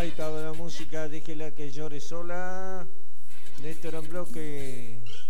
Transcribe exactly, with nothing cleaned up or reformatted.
Ahí estaba la música, déjela que llore sola. Néstor en bloque.